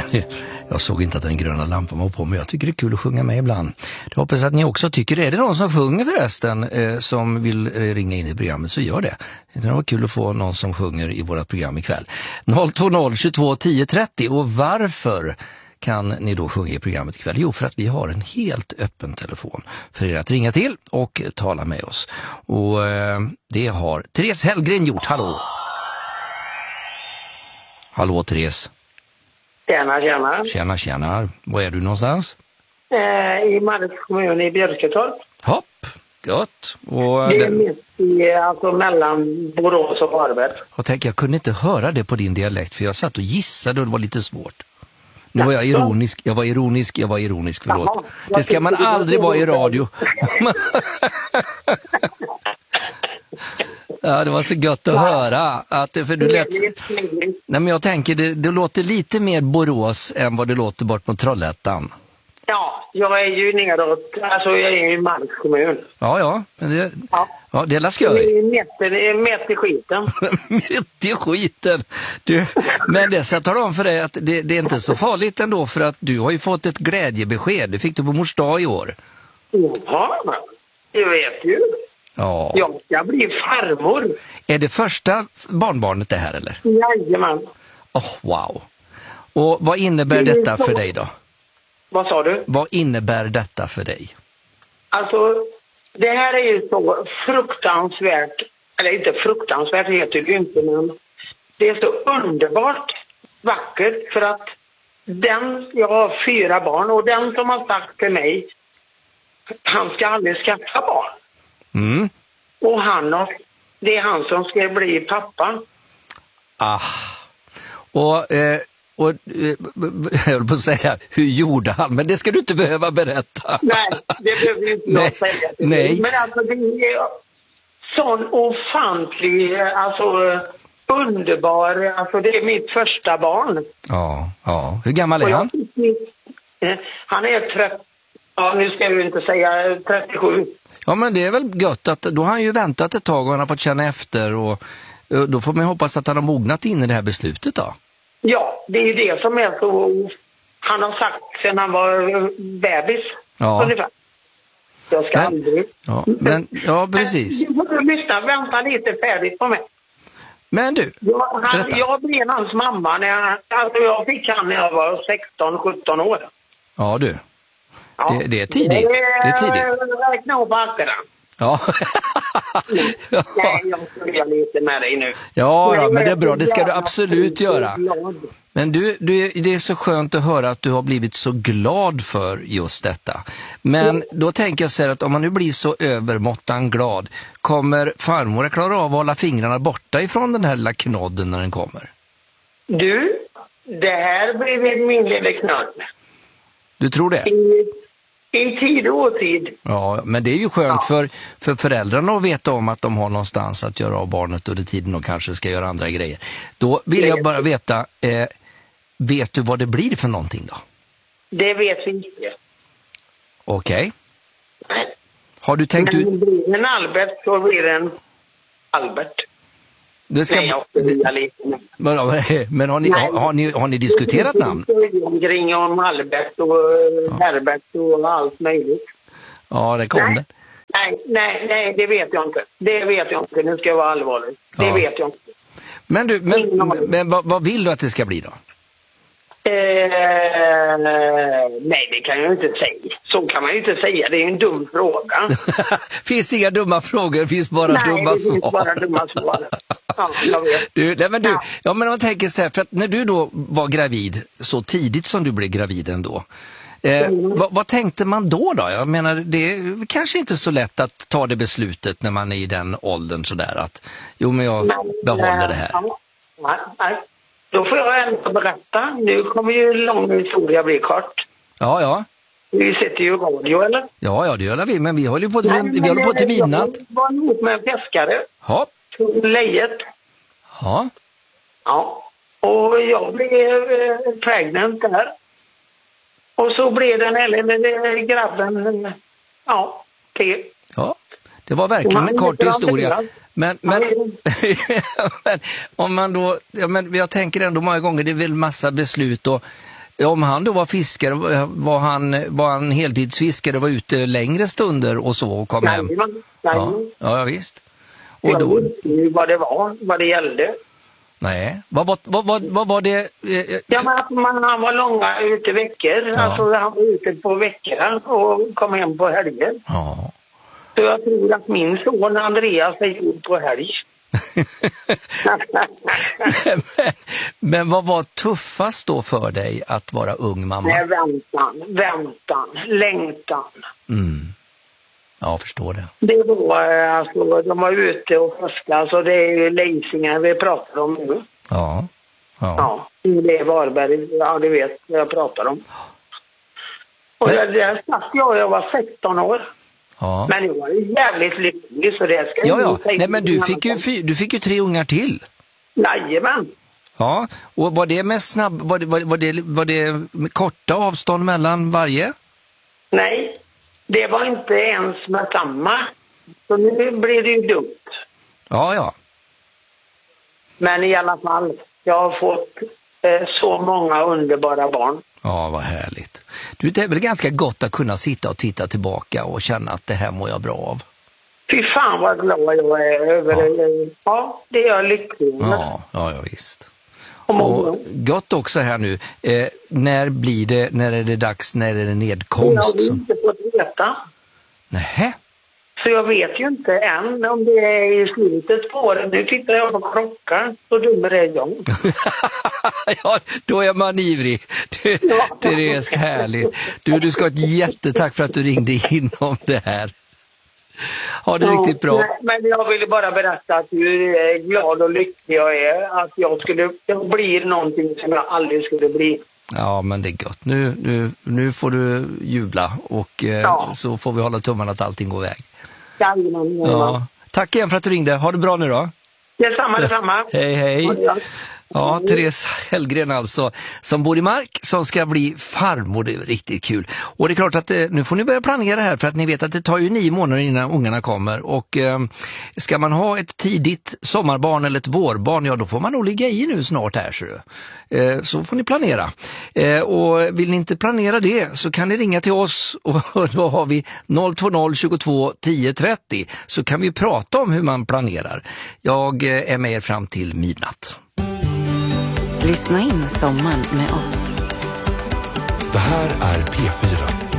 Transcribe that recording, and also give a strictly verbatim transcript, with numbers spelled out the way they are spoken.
Jag såg inte att den gröna lampan var på, men jag tycker det är kul att sjunga med ibland. Jag hoppas att ni också tycker det. Är det någon som sjunger förresten eh, som vill ringa in i programmet, så gör det. Det kan vara kul att få någon som sjunger i vårt program ikväll. noll två noll tjugotvå tio trettio. Och varför kan ni då sjunga i programmet ikväll? Jo, för att vi har en helt öppen telefon för er att ringa till och tala med oss. Och eh, det har Therese Hellgren gjort. Hallå! Hallå Therese. Tjena, tjena. Tjena, tjena. Var är du någonstans? Eh, I Marks kommun i Björketorp. Hopp, gott. Och det är det... mitt i, alltså mellan Borås och Varberg. Och tänk, jag kunde inte höra det på din dialekt, för jag satt och gissade och det var lite svårt. Nu var jag ironisk, jag var ironisk, jag var ironisk, förlåt. Jaha, det ska man aldrig vara i radio. Ja, det var så gött att ja. höra att för du lät. Nej, men jag tänker det, det låter lite mer Borås än vad det låter bort på Trollhättan. Ja, jag är ju neråt, alltså jag är i Marks kommun. Ja, ja, men det ja, ja det är skoj. Det är mätt i skiten. Mätt i skiten. Du, men det så tar om för dig att det, det är inte så farligt ändå, för att du har ju fått ett glädjebesked. Det fick du på mors dag i år. Ja, det vet ju. Ja. Jag ska bli farmor. Är det första barnbarnet det här eller? Jajamän. Åh, oh, wow. Och vad innebär det detta för dig då? Vad sa du? Vad innebär detta för dig? Alltså, det här är ju så fruktansvärt, eller inte fruktansvärt heter det inte, men det är så underbart vackert för att den, jag har fyra barn och den som har sagt till mig, han ska aldrig skaffa barn. Mm. Och han har, det är han som ska bli pappa. Ah. Och, eh, och eh, jag vill på säga, hur gjorde han? Men det ska du inte behöva berätta. Nej, det behöver inte jag säga. Nej. Men alltså det är sån ofantlig, alltså underbar, alltså det är mitt första barn. Ja, ja. Hur gammal är han? Han är trettio, ja nu ska jag ju inte säga trettiosju. Ja, men det är väl gött att då har han ju väntat ett tag och han har fått känna efter, och då får man hoppas att han har mognat in i det här beslutet då. Ja, det är ju det som är så, han har sagt sen han var bebis. Ja. Ungefär. Jag ska men, aldrig. Ja, men, ja, precis. Du får lyssna, vänta lite färdigt på mig. Men du, jag, han, jag blev hans mamma när jag, alltså jag fick han när jag var sexton sjutton år. Ja du. Ja. Det, det är tidigt. Det är tidigt. Räkna upp akterna. Ja. ja. Nej, jag skojar lite med dig nu. Ja, ja, men det är bra. Det ska du absolut göra. Men du, du, det är så skönt att höra att du har blivit så glad för just detta. Men då tänker jag så här att om man nu blir så övermåttan glad, kommer farmor att klara av att hålla fingrarna borta ifrån den här lilla knodden när den kommer? Du, det här blir min lilla knodd. Du tror det? I, i tid och otid. Ja, men det är ju skönt ja. för, för föräldrarna att veta om att de har någonstans att göra av barnet under tiden och kanske ska göra andra grejer. Då vill jag bara veta, eh, vet du vad det blir för någonting då? Det vet vi inte. Okej. Okay. Har du tänkt ut... ut... blir en Albert så blir det en Albert. Det ska... Nej, jag ska lite. Men, men har, ni, har, har, ni, har ni diskuterat namn? Omkring om Albert och ja. Herbert och allt möjligt. Ja, det kom nej. det. Nej, nej, nej, det vet jag inte. Det vet jag inte. Nu ska jag vara allvarlig. Det ja. vet jag inte. Men du, men, men, men vad, vad vill du att det ska bli då? Eh, nej, det kan jag inte säga. Så kan man ju inte säga. Det är en dum fråga. Finns inga dumma frågor, det finns bara nej, dumma det svar. finns bara dumma svar. Ja, jag vet. Du, nej, men du, ja. ja, men man tänker så här, för att när du då var gravid, så tidigt som du blev gravid ändå, eh, mm. vad, vad tänkte man då då? Jag menar, det är kanske inte så lätt att ta det beslutet när man är i den åldern sådär att, jo men jag men, behåller det här. Ja, nej, nej. Då får jag ändå berätta. Nu kommer ju lång historia bli kort. Ja, ja. Vi sitter ju i radio, eller? Ja, ja, det gör vi, men vi håller på till, nej, vi håller på till midnatt. Jag var ihop med en fiskare. Ja. Lejet. Ja. Ja. Och jag blev eh, pregnant där. Och så blev den eller grabben, ja, till. Ja, det var verkligen en kort historia. Men, men, men om man då, ja, men jag tänker ändå många gånger, det är väl massa beslut och om han då var fiskare, var han, var han heltidsfiskare och var ute längre stunder och så och kom nej, hem? Man, nej. Ja, ja, visst. Och jag då... visste ju vad det var, vad det gällde. Nej, vad, vad, vad, vad, vad var det? Eh, ja, men att man, han var långa ute veckor. Ja. Alltså han var ute på veckorna och kom hem på helger. Ja. Så jag tror att min son Andreas är gjord på helg. men, men vad var tuffast då för dig att vara ung mamma? Nej, väntan, väntan, längtan. Mm. Ja, jag förstår det. Det var alltså, de var ute och fiskade, så det är ju Leisingar vi pratar om nu. Ja. Ja. Ja, det är Varberg, ja det vet jag pratar om. Och men... där satt jag, jag var sexton år. Ja. Men jag var ju jävligt lycklig så det ska ja, ja. Nej, men du fick, ju, du fick ju tre ungar till. Jajamän. Ja, och var det med snabb, var det, var, var det, var det korta avstånd mellan varje? Nej, det var inte ens med samma. Så nu blir det ju dumt. Ja, ja. Men i alla fall, jag har fått eh, så många underbara barn. Ja, vad härligt. Du, det är väl ganska gott att kunna sitta och titta tillbaka och känna att det här mår jag bra av. Fy fan vad glad jag är över ja. det. Ja, det är jag lycklig med. Ja, ja, ja visst. Och gott också här nu. Eh, när blir det, när är det dags, när är det nedkomst? Jag har inte fått veta. Nähä. Så jag vet ju inte än om det är i slutet på året. Nu tittar jag på klockan, så dum är jag. Ja, då är man ivrig. Det, ja. det är härligt. Du, du ska ha ett jättetack för att du ringde in om det här. Ha det ja, riktigt bra. Men jag ville bara berätta att hur glad och lycklig jag är. Att jag skulle, jag blir någonting som jag aldrig skulle bli. Ja, men det är gott. Nu, nu, nu får du jubla och eh, ja. så får vi hålla tummarna att allting går väg. Jajamän, jajamän. Ja. Tack igen för att du ringde. Ha det bra nu då. Detsamma, detsamma. Hej, hej. Ja, Therese Hellgren alltså, som bor i Mark, som ska bli farmor. Det är riktigt kul. Och det är klart att eh, nu får ni börja planera här, för att ni vet att det tar ju nio månader innan ungarna kommer. Och eh, ska man ha ett tidigt sommarbarn eller ett vårbarn, ja då får man nog ligga i nu snart här. Så, eh, så får ni planera. Eh, och vill ni inte planera det så kan ni ringa till oss, och då har vi noll två noll tjugotvå tio trettio, så kan vi prata om hur man planerar. Jag eh, är med er fram till midnatt. Lyssna in sommaren med oss. Det här är P fyra.